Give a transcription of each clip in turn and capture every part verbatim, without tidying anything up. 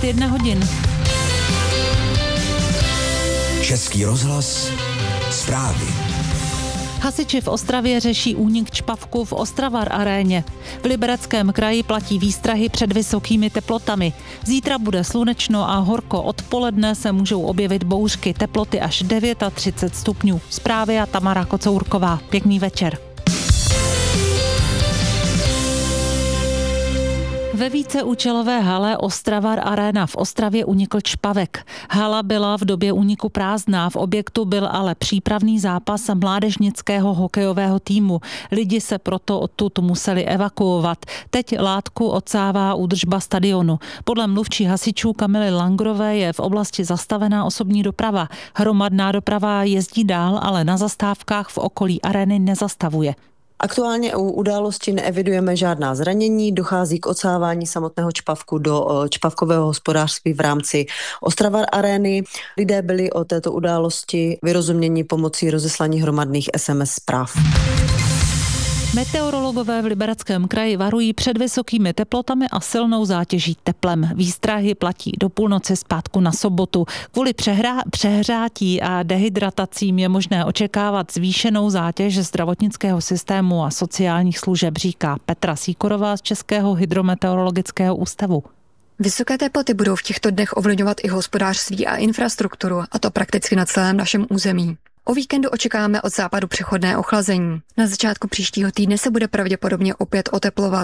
dvacet jedna hodin. Český rozhlas, zprávy. Hasiči v Ostravě řeší únik čpavku v Ostravar aréně. V Libereckém kraji platí výstrahy před vysokými teplotami. Zítra bude slunečno a horko, odpoledne se můžou objevit bouřky, teploty až třicet devět stupňů. Zprávy a Tamara Kocourková. Pěkný večer. Ve víceúčelové hale Ostravar Arena v Ostravě unikl čpavek. Hala byla v době úniku prázdná, v objektu byl ale přípravný zápas mládežnického hokejového týmu. Lidi se proto odtud museli evakuovat. Teď látku odsává údržba stadionu. Podle mluvčí hasičů Kamily Langrové je v oblasti zastavená osobní doprava. Hromadná doprava jezdí dál, ale na zastávkách v okolí arény nezastavuje. Aktuálně u události neevidujeme žádná zranění, dochází k odsávání samotného čpavku do čpavkového hospodářství v rámci Ostravar arény. Lidé byli o této události vyrozuměni pomocí rozeslání hromadných es em es zpráv. Meteorologové v Libereckém kraji varují před vysokými teplotami a silnou zátěží teplem. Výstrahy platí do půlnoci zpátku na sobotu. Kvůli přehrá- přehřátí a dehydratacím je možné očekávat zvýšenou zátěž zdravotnického systému a sociálních služeb, říká Petra Sýkorová z Českého hydrometeorologického ústavu. Vysoké teploty budou v těchto dnech ovlivňovat i hospodářství a infrastrukturu, a to prakticky na celém našem území. O víkendu očekáváme od západu přechodné ochlazení. Na začátku příštího týdne se bude pravděpodobně opět oteplovat.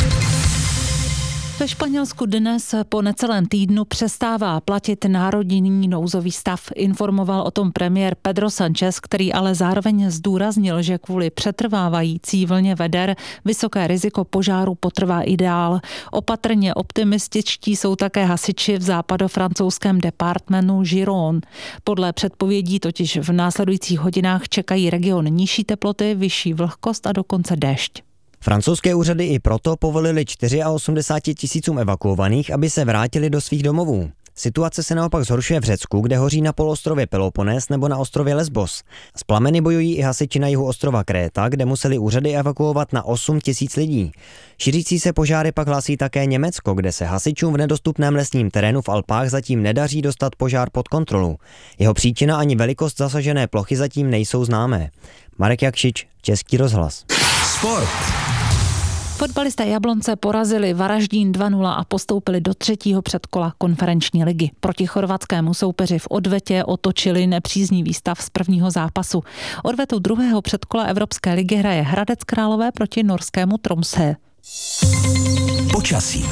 Ve Španělsku dnes po necelém týdnu přestává platit národní nouzový stav. Informoval o tom premiér Pedro Sánchez, který ale zároveň zdůraznil, že kvůli přetrvávající vlně veder vysoké riziko požáru potrvá i dál. Opatrně optimističtí jsou také hasiči v západofrancouzském departmenu Giron. Podle předpovědí totiž v následujících hodinách čekají region nižší teploty, vyšší vlhkost a dokonce déšť. Francouzské úřady i proto povolili osmdesát čtyři tisícům evakuovaných, aby se vrátili do svých domovů. Situace se naopak zhoršuje v Řecku, kde hoří na poloostrově Peloponés nebo na ostrově Lesbos. S plameny bojují i hasiči na jihu ostrova Kréta, kde museli úřady evakuovat na osm tisíc lidí. Šířící se požáry pak hlásí také Německo, kde se hasičům v nedostupném lesním terénu v Alpách zatím nedaří dostat požár pod kontrolu. Jeho příčina ani velikost zasažené plochy zatím nejsou známé. Marek Jakšič, Český rozhlas. Sport. Fotbalisté Jablonce porazili Varaždín dva nula a postoupili do třetího předkola konferenční ligy. Proti chorvatskému soupeři v odvetě otočili nepříznivý stav z prvního zápasu. Odvetu druhého předkola Evropské ligy hraje Hradec Králové proti norskému Tromsø. Počasí.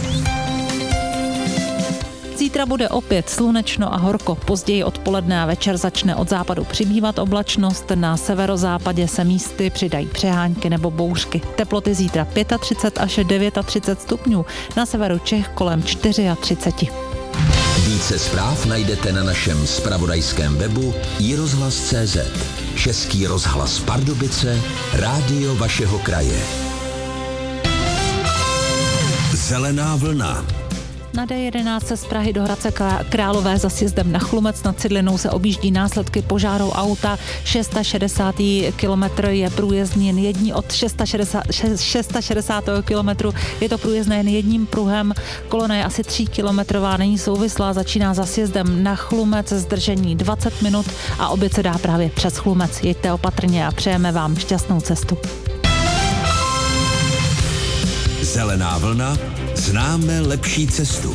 Zítra bude opět slunečno a horko. Později odpoledne a večer začne od západu přibývat oblačnost. Na severozápadě se místy přidají přehánky nebo bouřky. Teploty zítra třicet pět až třicet devět stupňů. Na severu Čech kolem třicet čtyři. Více zpráv najdete na našem zpravodajském webu i rozhlas tečka cé zet. Český rozhlas Pardubice, rádio vašeho kraje. Zelená vlna. Na dé jedenáct z Prahy do Hradce Králové za sjezdem na Chlumec nad Cidlinou se objíždí následky požáru auta. šedesátý šestý kilometr je průjezdný jen jedním, od šedesátého šestého kilometru je to průjezdné jen jedním pruhem. Kolona je asi tří kilometrová, není souvislá, začíná za sjezdem na Chlumec, zdržení dvacet minut a oběd se dá právě přes Chlumec. Jeďte opatrně a přejeme vám šťastnou cestu. Zelená vlna. Známe lepší cestu.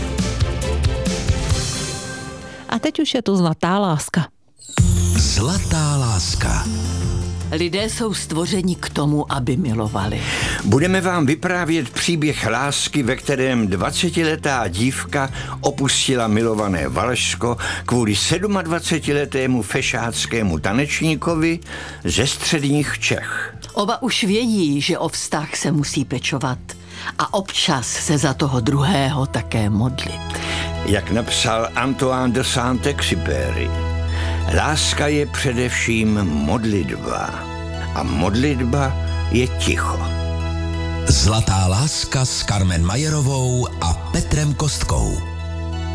A teď už je tu zlatá láska. Zlatá láska. Lidé jsou stvořeni k tomu, aby milovali. Budeme vám vyprávět příběh lásky, ve kterém dvacetiletá dívka opustila milované Valašsko kvůli sedmadvacetiletému fešáckému tanečníkovi ze středních Čech. Oba už vědí, že o vztah se musí pečovat a občas se za toho druhého také modlit. Jak napsal Antoine de Saint-Exupéry, láska je především modlitba a modlitba je ticho. Zlatá láska s Carmen Majerovou a Petrem Kostkou.